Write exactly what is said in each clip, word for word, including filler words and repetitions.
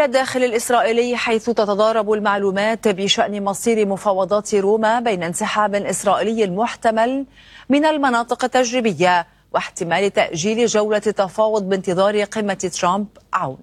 إلى الداخل الإسرائيلي، حيث تتضارب المعلومات بشأن مصير مفاوضات روما بين انسحاب إسرائيلي محتمل من المناطق التجريبية واحتمال تأجيل جولة التفاوض بانتظار قمة ترامب عون.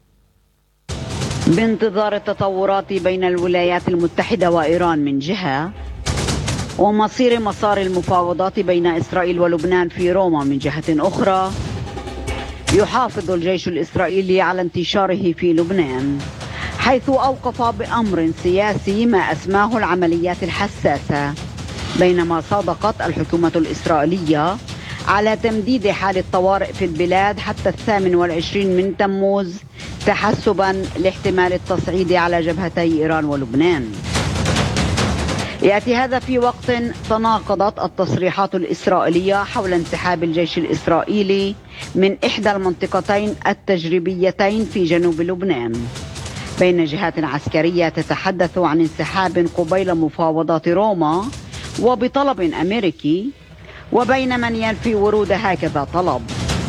بانتظار التطورات بين الولايات المتحدة وإيران من جهة، ومصير مسار المفاوضات بين إسرائيل ولبنان في روما من جهة أخرى، يحافظ الجيش الإسرائيلي على انتشاره في لبنان، حيث أوقف بأمر سياسي ما أسماه العمليات الحساسة، بينما صادقت الحكومة الإسرائيلية على تمديد حال الطوارئ في البلاد حتى الثامن والعشرين من تموز تحسبا لاحتمال التصعيد على جبهتي إيران ولبنان. يأتي هذا في وقت تناقضت التصريحات الإسرائيلية حول انسحاب الجيش الإسرائيلي من إحدى المنطقتين التجريبيتين في جنوب لبنان، بين جهات عسكرية تتحدث عن انسحاب قبيل مفاوضات روما وبطلب أمريكي، وبين من ينفي ورود هكذا طلب.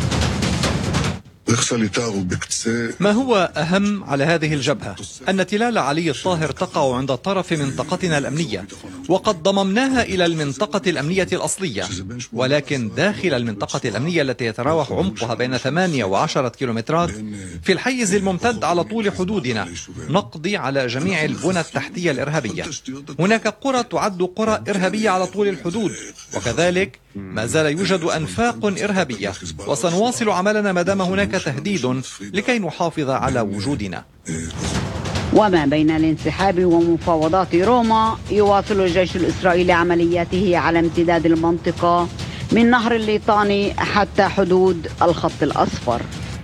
ما هو أهم على هذه الجبهة أن تلال علي الطاهر تقع عند طرف منطقتنا الأمنية، وقد ضممناها إلى المنطقة الأمنية الأصلية، ولكن داخل المنطقة الأمنية التي يتراوح عمقها بين ثمانية وعشرة كيلومترات في الحيز الممتد على طول حدودنا نقضي على جميع البنى التحتية الإرهابية. هناك قرى تعد قرى إرهابية على طول الحدود، وكذلك ما زال يوجد أنفاق إرهابية، وسنواصل عملنا ما دام هناك تهديد لكي نحافظ على وجودنا. وما بين الانسحاب ومفاوضات روما، يواصل الجيش الإسرائيلي عملياته على امتداد المنطقة من نهر الليطاني حتى حدود الخط الأصفر.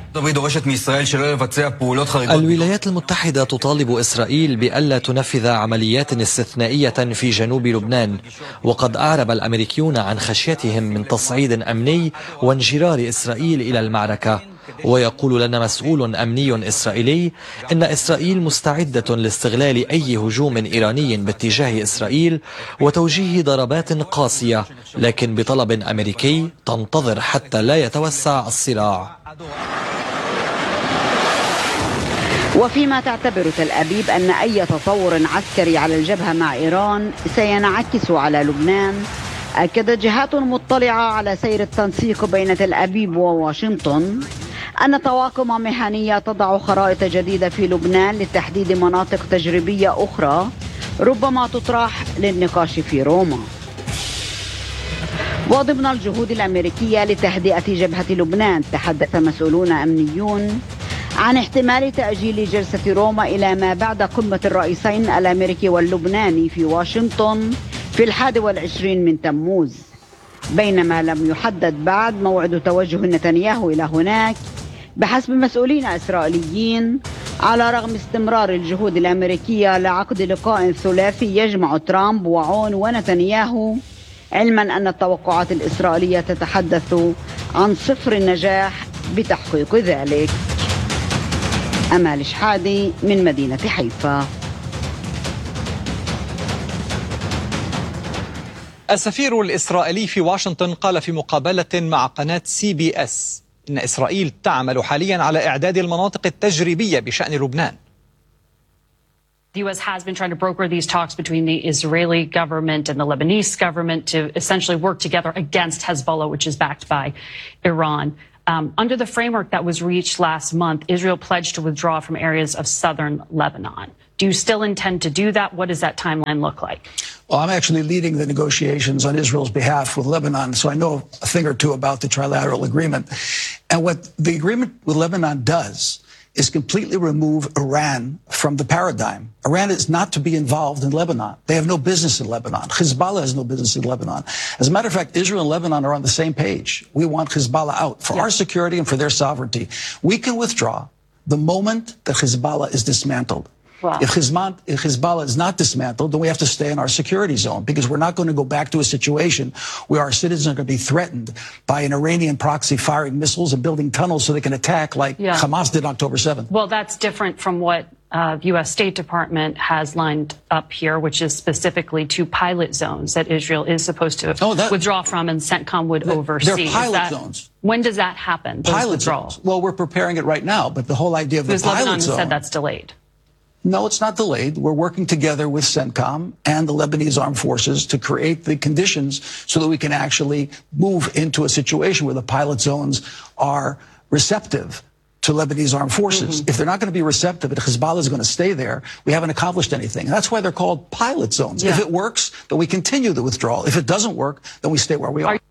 الولايات المتحدة تطالب إسرائيل بألا تنفذ عمليات استثنائية في جنوب لبنان، وقد أعرب الأمريكيون عن خشيتهم من تصعيد أمني وانجرار إسرائيل إلى المعركة. ويقول لنا مسؤول أمني إسرائيلي إن إسرائيل مستعدة لاستغلال أي هجوم إيراني باتجاه إسرائيل وتوجيه ضربات قاسية، لكن بطلب أمريكي تنتظر حتى لا يتوسع الصراع. وفيما تعتبر تل أبيب أن أي تطور عسكري على الجبهة مع إيران سينعكس على لبنان، أكدت جهات مطلعة على سير التنسيق بين تل أبيب وواشنطن أن طواقم مهنية تضع خرائط جديدة في لبنان لتحديد مناطق تجريبية أخرى ربما تطرح للنقاش في روما. وضمن الجهود الأمريكية لتهدئة جبهة لبنان، تحدث مسؤولون أمنيون عن احتمال تأجيل جلسة روما إلى ما بعد قمة الرئيسين الأمريكي واللبناني في واشنطن في الحادي والعشرين من تموز، بينما لم يحدد بعد موعد توجه نتنياهو إلى هناك بحسب مسؤولين إسرائيليين، على رغم استمرار الجهود الأمريكية لعقد لقاء ثلاثي يجمع ترامب وعون ونتنياهو، علما أن التوقعات الإسرائيلية تتحدث عن صفر النجاح بتحقيق ذلك. أمال شحادي من مدينة حيفا. السفير الإسرائيلي في واشنطن قال في مقابلة مع قناة سي بي اس إن إسرائيل تعمل حاليا على إعداد المناطق التجريبية بشأن لبنان. The U S has been trying to broker these talks between the Israeli government and the Lebanese government to essentially work together against Hezbollah, which is backed by Iran. Um, under the framework that was reached last month, Israel pledged to withdraw from areas of southern Lebanon. Do you still intend to do that? What does that timeline look like? Well, I'm actually leading the negotiations on Israel's behalf with Lebanon, so I know a thing or two about the trilateral agreement. And what the agreement with Lebanon does is completely remove Iran from the paradigm. Iran is not to be involved in Lebanon. They have no business in Lebanon. Hezbollah has no business in Lebanon. As a matter of fact, Israel and Lebanon are on the same page. We want Hezbollah out for yeah. our security and for their sovereignty. We can withdraw the moment that Hezbollah is dismantled. Wow. If Hezbollah is not dismantled, then we have to stay in our security zone, because we're not going to go back to a situation where our citizens are going to be threatened by an Iranian proxy firing missiles and building tunnels so they can attack like yeah. Hamas did October seventh. Well, that's different from what uh, the U S State Department has lined up here, which is specifically two pilot zones that Israel is supposed to oh, that, withdraw from and CENTCOM would oversee. They're pilot that, zones. When does that happen? Pilot zones. Well, we're preparing it right now, but the whole idea of the pilot Lebanon zone... said that's delayed. No, it's not delayed. We're working together with CENTCOM and the Lebanese armed forces to create the conditions so that we can actually move into a situation where the pilot zones are receptive to Lebanese armed forces. Mm-hmm. If they're not going to be receptive and Hezbollah is going to stay there, we haven't accomplished anything. That's why they're called pilot zones. Yeah. If it works, then we continue the withdrawal. If it doesn't work, then we stay where we are.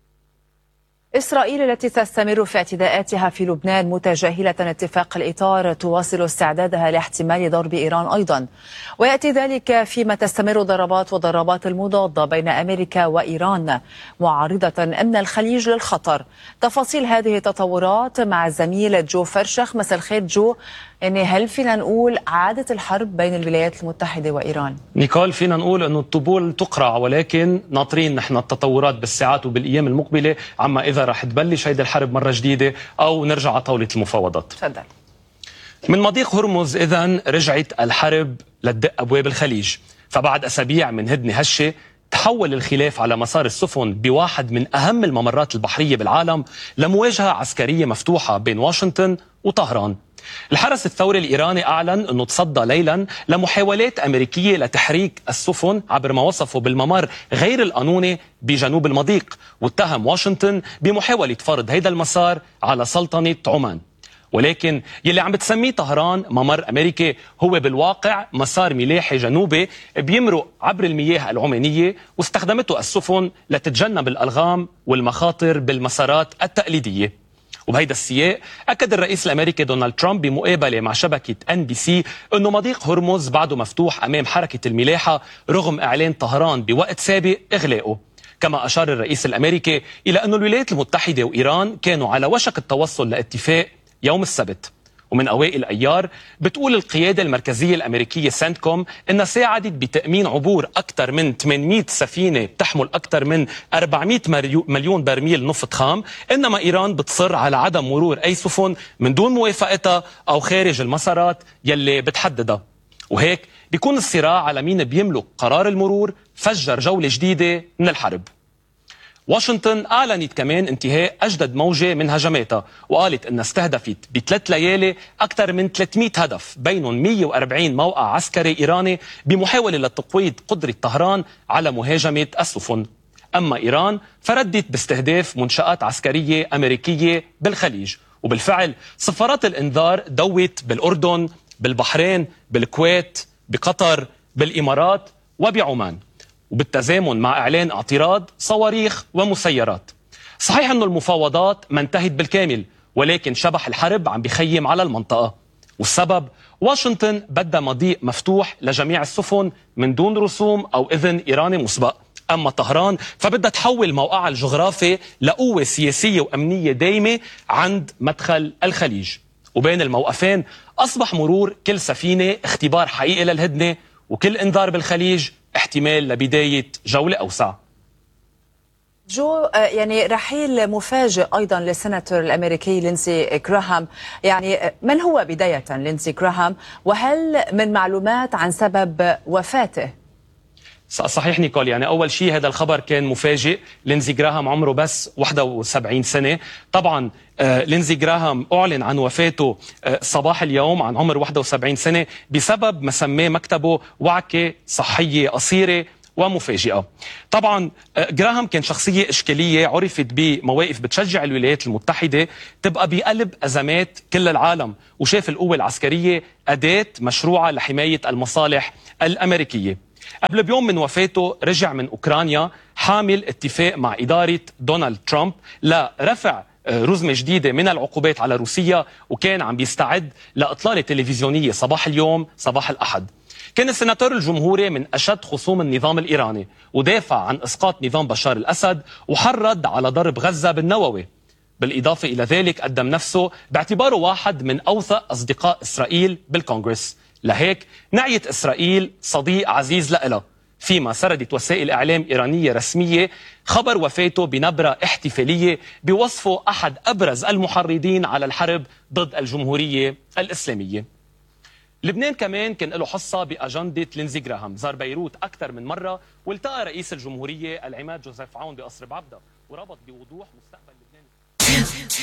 إسرائيل التي تستمر في اعتداءاتها في لبنان متجاهلة اتفاق الإطار تواصل استعدادها لاحتمال ضرب إيران أيضا، ويأتي ذلك فيما تستمر ضربات وضربات المضادة بين أمريكا وإيران معرضة أمن الخليج للخطر. تفاصيل هذه التطورات مع الزميل جو فرشخ. مساء الخير جو. يعني هل فينا نقول عادت الحرب بين الولايات المتحدة وإيران؟ نيكول، فينا نقول أنه الطبول تقرع، ولكن ناطرين نحن التطورات بالساعات وبالأيام المقبلة عما إذا رح تبلش هيدي الحرب مرة جديدة أو نرجع على طاولة المفاوضات. تفضل. من مضيق هرمز إذن رجعت الحرب لتدق أبواب الخليج، فبعد أسابيع من هدنة هشة تحول الخلاف على مسار السفن بواحد من أهم الممرات البحرية بالعالم لمواجهة عسكرية مفتوحة بين واشنطن وطهران. الحرس الثوري الإيراني أعلن أنه تصدى ليلا لمحاولات أمريكية لتحريك السفن عبر ما وصفه بالممر غير القانوني بجنوب المضيق، واتهم واشنطن بمحاولة فرض هيدا المسار على سلطنة عمان. ولكن يلي عم بتسميه طهران ممر أمريكي هو بالواقع مسار ملاحي جنوبي بيمرق عبر المياه العمانية، واستخدمته السفن لتتجنب الألغام والمخاطر بالمسارات التقليدية. وبهيدا السياق أكد الرئيس الأمريكي دونالد ترامب بمقابلة مع شبكة إن بي سي أنه مضيق هرمز بعده مفتوح أمام حركة الملاحة رغم إعلان طهران بوقت سابق إغلاقه. كما أشار الرئيس الأمريكي إلى أن الولايات المتحدة وإيران كانوا على وشك التوصل لاتفاق يوم السبت. ومن أوائل أيار بتقول القيادة المركزية الأمريكية سنتكوم إنها ساعدت بتأمين عبور أكثر من ثمانمئة سفينة تحمل أكثر من أربعمئة مليون برميل نفط خام، إنما إيران بتصر على عدم مرور أي سفن من دون موافقتها أو خارج المسارات يلي بتحددها. وهيك بيكون الصراع على مين بيملك قرار المرور فجر جولة جديدة من الحرب. واشنطن أعلنت كمان انتهاء أجدد موجة من هجماتها، وقالت أنها استهدفت بثلاث ليالي أكثر من ثلاثمئة هدف بينهم مئة وأربعين موقع عسكري إيراني بمحاولة لتقويض قدرة طهران على مهاجمة السفن. أما إيران فردت باستهداف منشآت عسكرية أمريكية بالخليج، وبالفعل صفارات الإنذار دوت بالأردن، بالبحرين، بالكويت، بقطر، بالإمارات وبعمان، وبالتزامن مع إعلان اعتراض صواريخ ومسيرات. صحيح أنه المفاوضات ما انتهت بالكامل، ولكن شبح الحرب عم بيخيم على المنطقة، والسبب واشنطن بدها مضيق مفتوح لجميع السفن من دون رسوم أو إذن إيراني مسبق. أما طهران فبدها تحول موقعها الجغرافي لقوة سياسية وأمنية دايمة عند مدخل الخليج، وبين الموقفين أصبح مرور كل سفينة اختبار حقيقي للهدنة، وكل انذار بالخليج احتمال لبداية جولة أوسع. جو، يعني رحيل مفاجئ أيضا للسيناتور الأمريكي لينسي غراهام، يعني من هو بداية لينسي غراهام، وهل من معلومات عن سبب وفاته؟ صحيح نيكول، يعني أول شيء هذا الخبر كان مفاجئ. لينسي غراهام عمره بس واحد وسبعين سنة. طبعا لينسي غراهام أعلن عن وفاته صباح اليوم عن عمر واحد وسبعين سنة بسبب ما سماه مكتبه وعكة صحية قصيرة ومفاجئة. طبعا غراهام كان شخصية إشكالية عرفت بمواقف بتشجع الولايات المتحدة تبقى بقلب أزمات كل العالم، وشاف القوة العسكرية أداة مشروعة لحماية المصالح الأمريكية. قبل بيوم من وفاته رجع من أوكرانيا حامل اتفاق مع إدارة دونالد ترامب لرفع رزمة جديدة من العقوبات على روسيا، وكان عم بيستعد لإطلالة تلفزيونية صباح اليوم صباح الأحد. كان السيناتور الجمهوري من أشد خصوم النظام الإيراني، ودافع عن إسقاط نظام بشار الأسد وحرض على ضرب غزة بالنووي. بالإضافة إلى ذلك قدم نفسه باعتباره واحد من أوثق أصدقاء إسرائيل بالكونغرس، لهيك نعيت إسرائيل صديق عزيز لها، فيما سردت وسائل إعلام إيرانية رسمية خبر وفاته بنبرة احتفالية بوصفه أحد أبرز المحرضين على الحرب ضد الجمهورية الإسلامية. لبنان كمان كان له حصة بأجندة لينزي جراهام، زار بيروت أكثر من مرة والتقى رئيس الجمهورية العماد جوزيف عون بقصر بعبدة وربط بوضوح مستقبل لبنان.